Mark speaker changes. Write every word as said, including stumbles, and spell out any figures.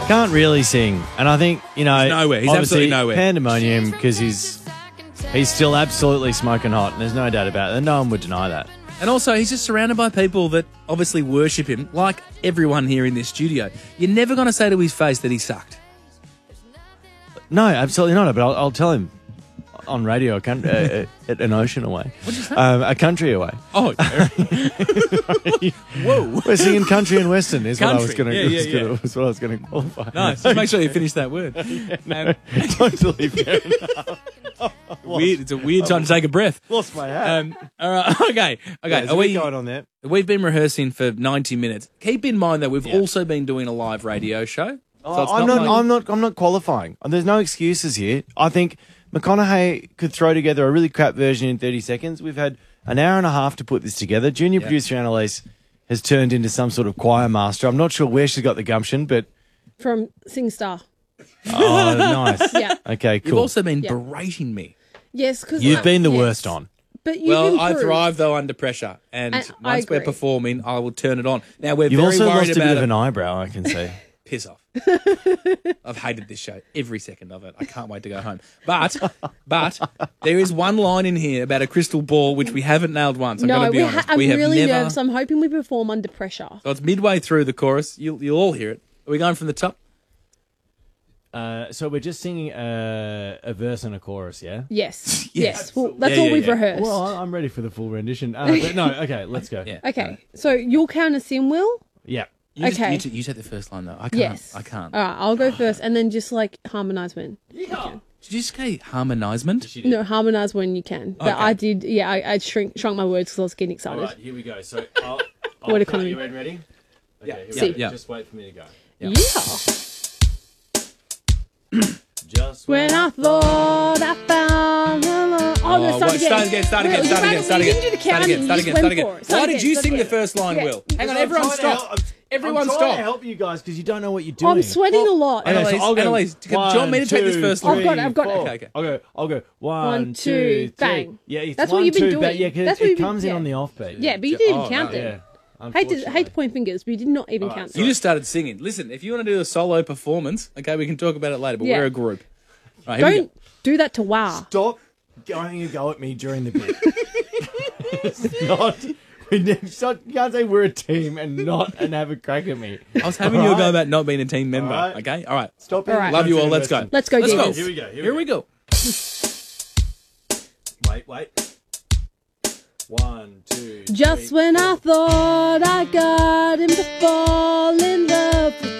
Speaker 1: Can't really sing. And I think, you know...
Speaker 2: He's nowhere. He's
Speaker 1: obviously
Speaker 2: absolutely nowhere.
Speaker 1: Pandemonium, because he's, he's still absolutely smoking hot, and there's no doubt about it. And no one would deny that.
Speaker 2: And also, he's just surrounded by people that obviously worship him, like everyone here in this studio. You're never going to say to his face that he sucked.
Speaker 1: No, absolutely not. But I'll, I'll tell him on radio, a country, uh, uh, an ocean away.
Speaker 2: What did you say?
Speaker 1: Um, a country away.
Speaker 2: Oh, whoa!
Speaker 1: We're singing country and western. Is what I was
Speaker 2: Country.
Speaker 1: going to.
Speaker 2: Yeah, yeah, yeah.
Speaker 1: Was what I was going to qualify.
Speaker 2: Nice. Just make sure you finish that word.
Speaker 1: No, totally fair enough.
Speaker 2: Weird. It's a weird time to take a breath.
Speaker 1: Lost my hat.
Speaker 2: Um, all right. Okay. Okay.
Speaker 1: Yeah,
Speaker 2: Are
Speaker 1: so
Speaker 2: we
Speaker 1: we're going on there?
Speaker 2: We've been rehearsing for ninety minutes. Keep in mind that we've
Speaker 1: Yeah.
Speaker 2: also been doing a live radio show.
Speaker 1: Oh,
Speaker 2: it's
Speaker 1: I'm not.
Speaker 2: like-
Speaker 1: I'm not. I'm not qualifying. There's no excuses here. I think McConaughey could throw together a really crap version in thirty seconds. We've had an hour and a half to put this together. Junior
Speaker 2: Yeah.
Speaker 1: producer Annalise has turned into some sort of choir master. I'm not sure where she's got the gumption, but
Speaker 3: From SingStar.
Speaker 1: oh, nice.
Speaker 3: Yeah.
Speaker 1: Okay,
Speaker 2: You've
Speaker 1: cool.
Speaker 2: also been
Speaker 3: Yeah.
Speaker 2: berating me.
Speaker 3: Yes, because
Speaker 1: You've been the worst on.
Speaker 3: But you've
Speaker 2: Well, I
Speaker 3: improved.
Speaker 2: thrive though under pressure, and,
Speaker 3: And I
Speaker 2: once we're
Speaker 3: agree.
Speaker 2: performing, I will turn it on. Now we're
Speaker 1: You've
Speaker 2: very
Speaker 1: also
Speaker 2: worried
Speaker 1: lost a
Speaker 2: about
Speaker 1: bit of
Speaker 2: it.
Speaker 1: an eyebrow, I can see.
Speaker 2: Piss off. I've hated this show, every second of it. I can't wait to go home. But, but there is one line in here about a crystal ball which we haven't nailed once. I'm
Speaker 3: No,
Speaker 2: going to be
Speaker 3: we
Speaker 2: honest.
Speaker 3: ha- I'm
Speaker 2: we have
Speaker 3: really
Speaker 2: never.
Speaker 3: nervous. I'm hoping we perform under pressure.
Speaker 2: So it's midway through the chorus. You'll you'll all hear it. Are we going from the top?
Speaker 1: Uh, so we're just singing a, a verse and a chorus, yeah?
Speaker 3: Yes.
Speaker 2: Yeah.
Speaker 3: Yes. Well, that's
Speaker 2: Yeah,
Speaker 3: all
Speaker 2: yeah,
Speaker 3: we've
Speaker 2: yeah.
Speaker 3: rehearsed.
Speaker 1: Well, I- I'm ready for the full rendition. Uh, but no, okay, let's go.
Speaker 2: Yeah.
Speaker 3: okay. So you'll count us in, Will?
Speaker 1: Yeah.
Speaker 2: You just-
Speaker 3: Okay.
Speaker 2: you, t- you take the first line though. I can't.
Speaker 3: Yes.
Speaker 2: I can't.
Speaker 3: All right, I'll go first, and then just like harmonise when.
Speaker 2: Did you say harmonisement?
Speaker 3: No, harmonise when you can. But
Speaker 2: Okay.
Speaker 3: I did. Yeah, I, I shrink, shrunk my words because I was getting
Speaker 1: All
Speaker 3: excited.
Speaker 1: right, here we go. So I'll, I'll
Speaker 3: What
Speaker 1: count
Speaker 3: economy?
Speaker 1: you in, ready? Okay,
Speaker 2: Yeah.
Speaker 1: here we
Speaker 3: See.
Speaker 1: go.
Speaker 2: Yeah.
Speaker 1: Just wait for me to go.
Speaker 2: Yeah.
Speaker 3: Yeah.
Speaker 1: Just
Speaker 3: When I thought I found the love. Oh, no,
Speaker 2: Oh,
Speaker 3: start
Speaker 2: wait,
Speaker 3: again.
Speaker 2: start again, start again,
Speaker 3: Wait,
Speaker 2: start
Speaker 3: you
Speaker 2: again, start
Speaker 3: You
Speaker 2: again.
Speaker 3: didn't do the
Speaker 2: Start
Speaker 3: counting.
Speaker 2: again, start
Speaker 3: you
Speaker 2: again,
Speaker 3: just
Speaker 2: start
Speaker 3: went
Speaker 2: again.
Speaker 3: for it. Start
Speaker 2: Why
Speaker 3: again,
Speaker 2: did you
Speaker 3: start
Speaker 2: sing the
Speaker 3: again.
Speaker 2: first line,
Speaker 3: Yeah.
Speaker 2: Will? Hang on,
Speaker 1: I'm
Speaker 2: everyone
Speaker 1: trying to
Speaker 2: stop.
Speaker 1: help- I'm-
Speaker 2: Everyone
Speaker 1: I'm trying
Speaker 2: stop.
Speaker 1: to help you guys because you don't know what you're doing.
Speaker 3: I'm sweating a lot.
Speaker 1: Okay, so
Speaker 2: Annalise,
Speaker 1: I'll go
Speaker 2: Annalise, do you want me to take this
Speaker 1: one,
Speaker 2: first
Speaker 1: two,
Speaker 2: line?
Speaker 3: I've got it, I've got it.
Speaker 1: four.
Speaker 2: Okay, okay.
Speaker 1: I'll go, I'll go. One,
Speaker 3: One,
Speaker 1: two,
Speaker 3: two,
Speaker 1: three.
Speaker 3: bang.
Speaker 1: Yeah, it's
Speaker 3: That's what
Speaker 1: one,
Speaker 3: you've been
Speaker 1: two, bang.
Speaker 3: doing.
Speaker 1: Yeah, 'cause
Speaker 3: That's
Speaker 1: it
Speaker 3: what you've been-
Speaker 1: comes in
Speaker 3: yeah.
Speaker 1: on the offbeat.
Speaker 3: Yeah, but you didn't
Speaker 2: Oh,
Speaker 3: count
Speaker 2: no.
Speaker 3: it.
Speaker 1: Yeah.
Speaker 3: Hate to,
Speaker 1: unfortunately.
Speaker 3: hate to point fingers, but you did not even
Speaker 1: All right,
Speaker 3: count
Speaker 1: so-
Speaker 2: You
Speaker 3: it.
Speaker 2: just started singing. Listen, if you want to do a solo performance, okay, we can talk about it later, but
Speaker 3: Yeah.
Speaker 2: we're a group. Right, here we
Speaker 3: Don't do that to Wow.
Speaker 1: Stop going a go at me during the bit. It's not. We never, stop, you can't say we're a team and not and have a crack at me.
Speaker 2: go. I was having you a go about not being a team member,
Speaker 1: All right.
Speaker 2: okay? All right.
Speaker 1: Stop it.
Speaker 3: All right.
Speaker 2: Love you all. Let's go.
Speaker 3: Let's go,
Speaker 2: Let's go.
Speaker 3: Divas.
Speaker 1: Here we go. Here,
Speaker 2: Here we go.
Speaker 1: Wait, wait. One, two,
Speaker 3: Just
Speaker 1: three,
Speaker 3: when I
Speaker 1: four.
Speaker 3: thought I got him to fall in love with